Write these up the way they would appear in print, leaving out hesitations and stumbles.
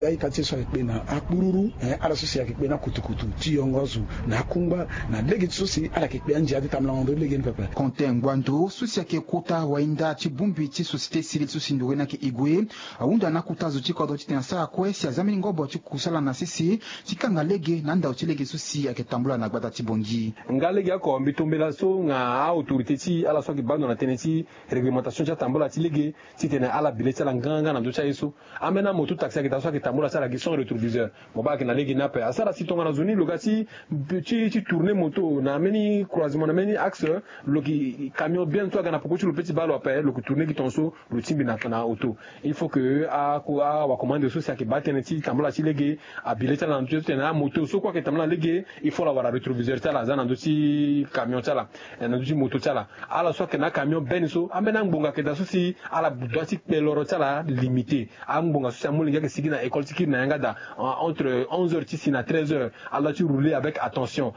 ai kati so ekpe na akpururu ala so si ekpe na kutukutu ti yongozu na kumba na legi so si ala ekpe anje ati tamla ndo legi pepe konte ngwando so si akekuta wainda ti bumbi ti société civile so si ndore na ki igwe awunda na kutazo ti kodo ti tensa kwe si azamini ngobo ti kusala na sisi ti kanga lege na nda ti legi so si aketambula na gbata ti bongi nga legi ako mbitombela so nga autorité ti ala so ki bando na teneti réglementation ti tambula ti legi ti tene ala bile ti ala nganga na ndo cha yeso amena moto taxi akita so aketambula sa la question rétroviseur mo ba ke na legi na pe asara si tonga na zoni lokati ti tourner moto na meni croisement na meni axe loki camion bien to ga na poko ti le petit balo pe loki tourner ki tonso le timbi na auto il faut que a wa commande so sa ke batene ti tambula ti legi a billet na ndo ti na moto so quoi ke tambula legi il faut la voir rétroviseur ta la za na ndo ti camion ta la na ndo ti moto ta la ala so ke na camion ben so amena ngbonga ke da so si ala do ti peloro ta la limité a ngbonga so sa mo linga ke sigi na école ti na yanga entre 11h ici à 13h alors tu rouler avec attention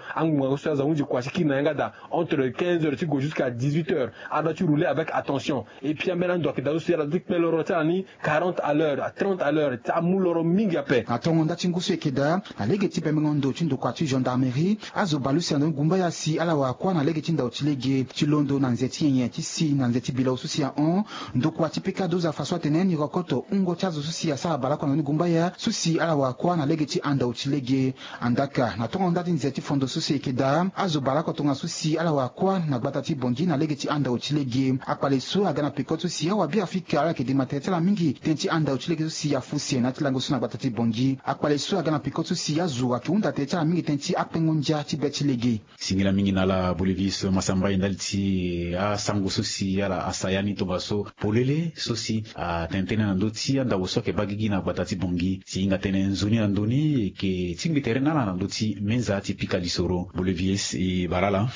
entre 15h tu go jusqu'à 18h alors tu rouler avec attention et puis maintenant donc dans ce la dik peloro tani 40 à l'heure 30 à l'heure ta muloro mingi ape atongonda tingusu ekeda alege ti pemengondo tindo kwa ti gendarmerie azo balusi ando gumba ya si ala wa kwa na lege tinda otilege tilondo na nzeti yenye ti si na nzeti bila ususi ya on ndo kwa ti pika doza faswa teneni rokoto ungo chazo susi ya sa balako na gumba ya susi ala wa kwa na lege ti anda utilege andaka na tongo ndati nzeti fondo susi ekeda azo balako tonga susi ala wa kwa na gbata ti bongi na lege ti anda utilege akpale so aga na peko susi ya wa bi afika ala ke de matete mingi tenti anda utilege susi ya fusi na tilango so na gbata ti bongi akpale so aga na peko susi ya zuwa ki unda tete mingi tenti akpengonja ti betilege singila mingi na la bolivis masamba indali ti a sango susi ala asayani to baso polele susi a tentene na ndoti anda woso ke bagigi na gbata ti bongi singa tene nzuni na ndoni ke tingbi terena na ndoti menza ti pika lisoro bolivis e barala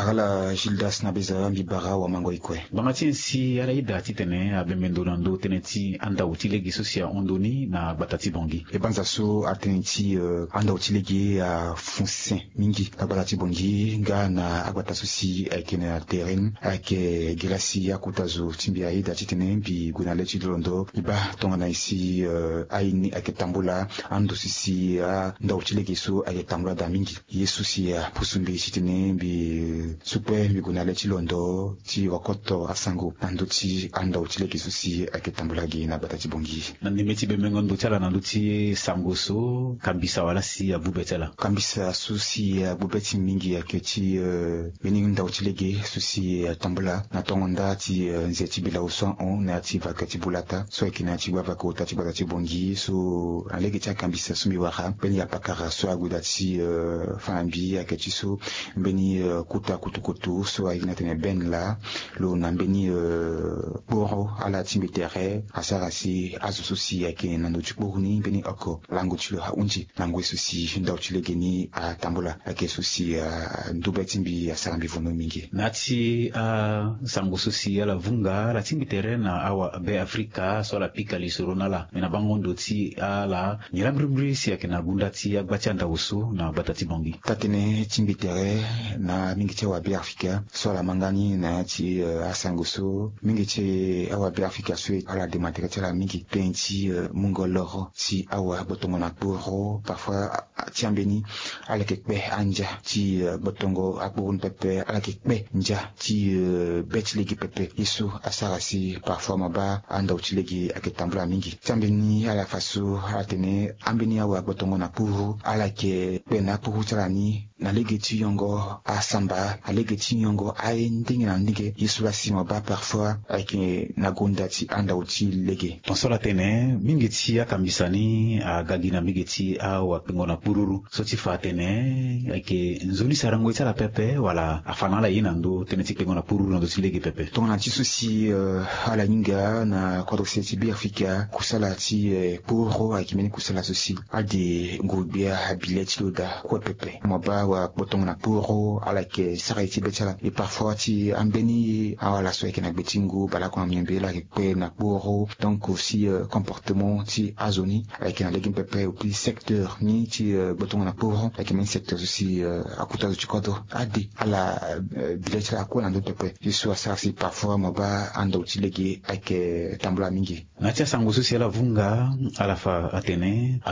Gildas na beza mbibara wa mango ikwe banga ti si ala ida ti tene abemendo na ndo tene ti anda utilegi so si a ondoni na gbata ti bongi e banza so atene ti anda utilegi a fonse mingi na gbata ti bongi nga na agbata so si ayeke na terrain ayeke grasi ya kutazo timbi aida ti tene mbi gue na le ti londo iba tongana isi aini ayeke tambula ando sisi nda utilegi so ayeke tambula da mingi ye so si pusumbi ti tene mbi supe mbi gue na le ti londo ti rokoto asango na ndö ti anda utilegi so si ayeke tambula gi na gbata ti bongi na ndembe ti bemengondo ti ala na ndö ti sango so kambisa wala si abube ti ala kambisa so si abube ti mingi ayeke ti mbeni nda utilegi so si tambula na tongo nda ti nze ti bila so on na ti vaka ti bulata so ayeke na ti wa vaka ota ti gbata ti bongi so alege ti akambisa so mbi wara mbeni ya pakara so ague da ti fambi ayeke ti so mbeni kuta kutukutu so ayeke na tene ben la lo na mbeni kporo ala ti mbi tere asara si azo so si ayeke na ndö ti kporo ni mbeni oko lango ti lo ahunzi na ngue so si nda utilege ni atambula ayeke so si ndube ti mbi asara mbi vono mingi na ti sango so si ala vunga ala ti mbi tere na awa be afrika so ala pika lisoro na la me na bangondo ti ala nyi lambirimbiri si ayeke na gunda ti agba ti anda woso na gbata ti bongi tatene ti mbi tere na mingi ti awa be afrika so ala mangani na ya ti asango so mingi ti awa be afrika so ala dematere ti ala mingi tënë ti mungo loro si awa botongo na kporo parfois ti ambeni ala yeke kpe anja ti botongo akporo ni pepe ala yeke kpe nja ti be ti legi pepe ye so asara si parfois mo ba anda utilegi ayeke tambula mingi ti ambeni ala fa so ala tene ambeni awa botongo na kporo ala yeke kpe na kporo ti ala ni na lege ti yongo asamba alege ti yongo aye ndenge na ndenge ye so lasi mo ba parfois ayeke na gonda ti anda utilege tonso tene mingi ti akambisa ni agagi na mingi ti awakpengo na pururu so ti fa tene ayeke nzoni sarango ti ala pepe wala afana ala ye na ndö tënë ti kpengo na pururu na ndö ti lege pepe tongana ti so si ala hinga na kodro si ti be afrika kusala ti kporo ayeke mbeni kusala so si ade ngue gbia abile ti lo da kue pepe mo ba wa botong na puro ala ke saraiti betala et parfois ti ambeni ala so ke na betingu bala ko miembe la ke na puro donc aussi comportement ti azoni avec un légum pepe au plus secteur ni ti botong na puro avec un secteur aussi akuta du kodo adi ala biletala ko na do pepe soit ça c'est parfois maba ando ti legi avec tambula mingi na tia sangusu si ala vunga ala fa atene